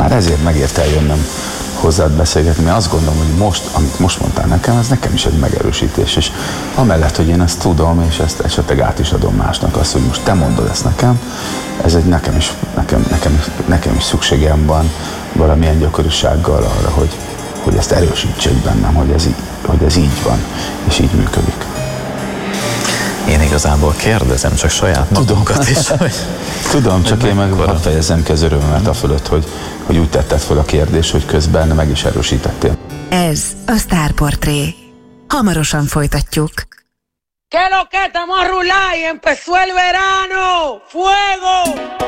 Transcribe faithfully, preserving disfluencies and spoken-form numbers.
már ezért megért eljönnöm hozzád beszélgetni, mert azt gondolom, hogy most, amit most mondtál nekem, ez nekem is egy megerősítés, és amellett, hogy én ezt tudom, és ezt esetleg át is adom másnak, azt, hogy most te mondod ezt nekem, ez egy nekem is, nekem, nekem, nekem is szükségem van valamilyen gyakorisággal arra, hogy, hogy ezt erősítsék bennem, hogy ez, így, hogy ez így van, és így működik. Én igazából kérdezem csak saját magunkat is. Hogy Tudom, csak én meg hadd fejezem ki az örömömet a fölött, hogy, hogy úgy tetted fel a kérdést, hogy közben meg is erősítettél. Ez a Star Portré. Hamarosan folytatjuk. ¿Qué lo que estamos a rular y empezó el verano? ¡Fuego!